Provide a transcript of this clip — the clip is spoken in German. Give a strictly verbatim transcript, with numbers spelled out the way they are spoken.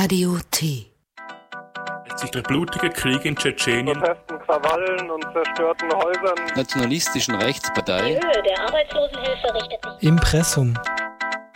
Radio T. Sich der blutige Krieg in Tschetschenien, Protesten, Krawallen und zerstörten Häusern, nationalistischen Rechtspartei, Die Höhe der Arbeitslosenhilfe richtet sich. Impressum.